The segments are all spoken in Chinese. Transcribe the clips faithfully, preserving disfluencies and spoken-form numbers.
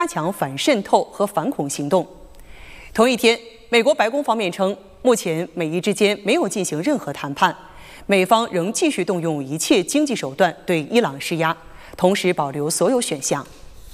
加强反渗透和反恐行动。同一天，美国白宫方面称，目前美伊之间没有进行任何谈判，美方仍继续动用一切经济手段对伊朗施压，同时保留所有选项。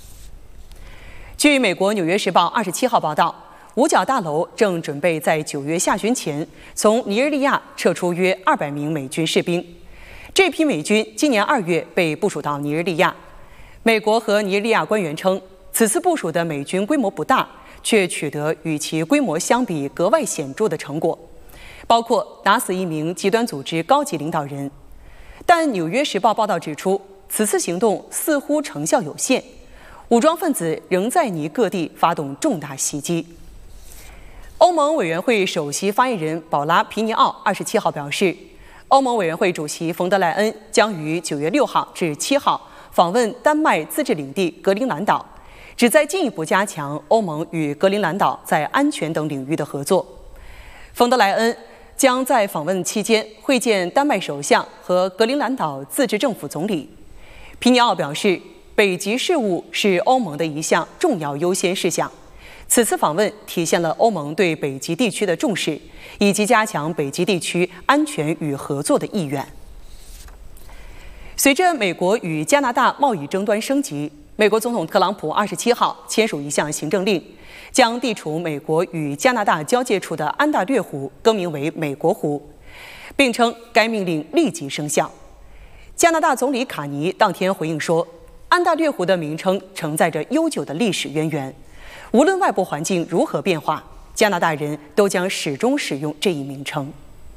据美国《纽约时报》二十七号报道，五角大楼正准备在九月下旬前从尼日利亚撤出约二百名美军士兵。这批美军今年二月被部署到尼日利亚。美国和尼日利亚官员称，此次部署的美军规模不大，却取得与其规模相比格外显著的成果，包括打死一名极端组织高级领导人。但《纽约时报》报道指出，此次行动似乎成效有限，武装分子仍在尼各地发动重大袭击。欧盟委员会首席发言人保拉·皮尼奥二十七号表示，欧盟委员会主席冯德莱恩将于九月六号至七号访问丹麦自治领地格陵兰岛，旨在进一步加强欧盟与格陵兰岛在安全等领域的合作。冯德莱恩将在访问期间会见丹麦首相和格陵兰岛自治政府总理。皮尼奥表示，北极事务是欧盟的一项重要优先事项。此次访问体现了欧盟对北极地区的重视，以及加强北极地区安全与合作的意愿。随着美国与加拿大贸易争端升级，美国总统特朗普二十七号签署一项行政令，将地处美国与加拿大交界处的安大略湖更名为美国湖，并称该命令立即生效。加拿大总理卡尼当天回应说，安大略湖的名称承载着悠久的历史渊源，无论外部环境如何变化，加拿大人都将始终使用这一名称。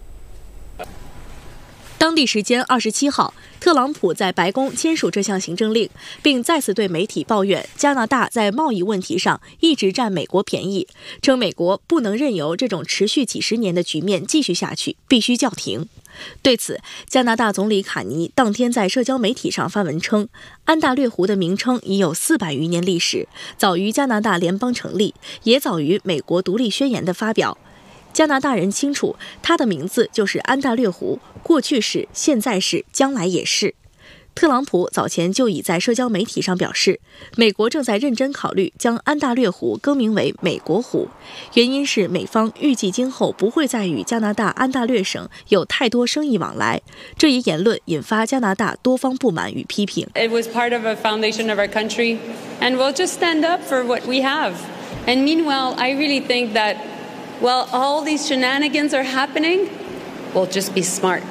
当地时间二十七号，特朗普在白宫签署这项行政令，并再次对媒体抱怨加拿大在贸易问题上一直占美国便宜，称美国不能任由这种持续几十年的局面继续下去，必须叫停。对此，加拿大总理卡尼当天在社交媒体上发文称，安大略湖的名称已有四百余年历史，早于加拿大联邦成立，也早于美国独立宣言的发表。加拿大人清楚，它的名字就是安大略湖，过去是，现在是，将来也是。特朗普早前就已在社交媒体上表示，美国正在认真考虑将安大略湖更名为美国湖，原因是美方预计今后不会再与加拿大安大略省有太多生意往来。这一言论引发加拿大多方不满与批评。 It was part of a foundation of our country, and we'll just stand up for what we have. And meanwhile, I really think that while all these shenanigans are happening, we'll just be smart.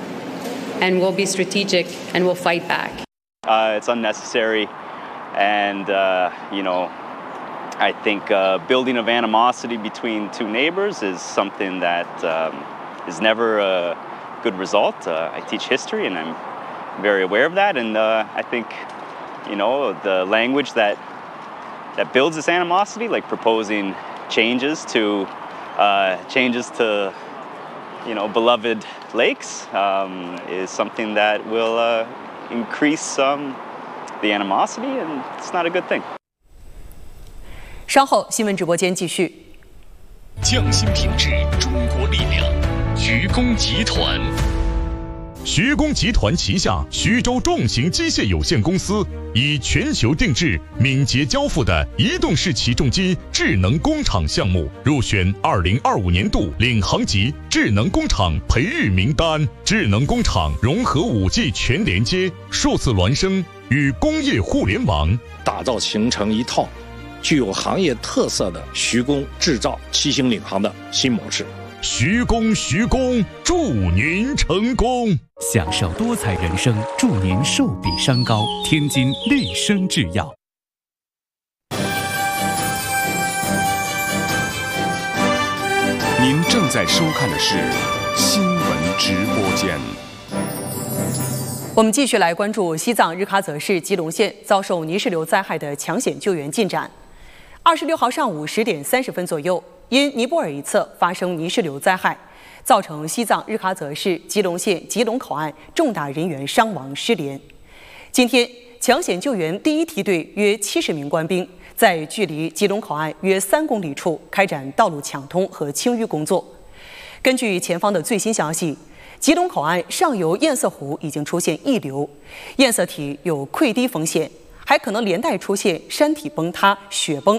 And we'll be strategic, and we'll fight back. Uh, it's unnecessary, and uh, you know, I think uh, building of animosity between two neighbors is something that um, is never a good result. Uh, I teach history, and I'm very aware of that. And uh, I think, you know, the language that that builds this animosity, like proposing changes to uh, changes to. you know, beloved lakes um, is something that will uh, increase um, the animosity, and it's not a good thing. 稍后新闻直播间继续。 匠心品质，中国力量，徐工集团。 徐工集团旗下徐州重型机械有限公司以全球定制、敏捷交付的移动式起重机智能工厂项目入选二零二五年度领航级智能工厂培育名单。智能工厂融合 五 G 全连接、数字孪生与工业互联网， 打造形成一套具有行业特色的徐工制造七星领航的新模式。 徐工，徐工，祝您成功！ 享受多彩人生，祝您寿比山高。天津丽生制药。 您正在收看的是新闻直播间。 我们继续来关注西藏日喀则市吉隆县遭受泥石流灾害的抢险救援进展。二十六号上午十点三十分左右，因尼泊尔一侧发生泥石流灾害，造成西藏日喀则市吉隆县吉隆口岸重大人员伤亡失联。今天，抢险救援第一梯队约七十名官兵在距离吉隆口岸约三公里处开展道路抢通和清淤工作。根据前方的最新消息，吉隆口岸上游堰塞湖已经出现溢流，堰塞体有溃堤风险， 还可能连带出现山体崩塌、雪崩